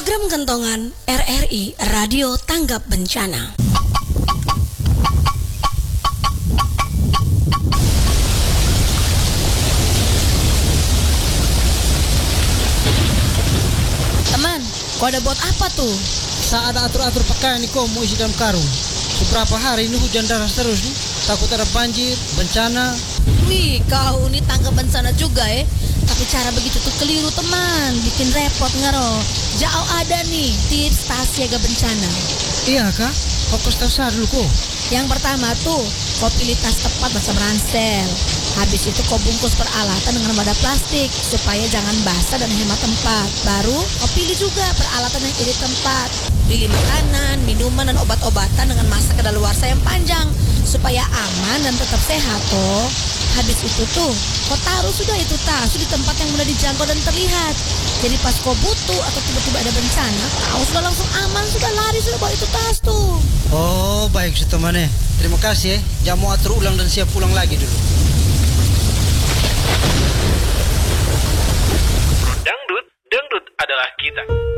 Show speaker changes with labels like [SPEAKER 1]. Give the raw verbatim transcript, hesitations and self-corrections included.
[SPEAKER 1] Program Kentongan R R I Radio Tanggap Bencana.
[SPEAKER 2] Teman, kau ada buat apa tuh?
[SPEAKER 3] Saat ada atur-atur pakaian nih kau mau isi dalam karung. Beberapa hari ini hujan deras terus nih. Takut ada banjir, bencana.
[SPEAKER 2] Wih, kau ini tanggap bencana juga ya. Tapi cara begitu tuh keliru teman, bikin repot ngaro. Jauh ada nih tips tas siaga bencana.
[SPEAKER 3] Iya kak, kau kasih tahu saya dulu kok.
[SPEAKER 2] Yang pertama tuh, kau pilih tas tepat macam ransel. Habis itu kau bungkus peralatan dengan wadah plastik supaya jangan basah dan hemat tempat. Baru kau pilih juga peralatan yang irit tempat. Pilih makanan, minuman dan obat-obatan dengan masa kadaluarsa yang panjang supaya aman dan tetap sehat toh. Habis itu tuh, kau taruh sudah itu tas di tempat yang mudah dijangkau dan terlihat. Jadi pas kau butuh atau tiba-tiba ada bencana, kau sudah langsung aman, sudah lari, sudah bawa itu tas tuh.
[SPEAKER 3] Oh baik sih temannya. Terima kasih ya. Jangan mau atur ulang dan siap pulang lagi dulu.
[SPEAKER 4] Dangdut, dangdut adalah kita.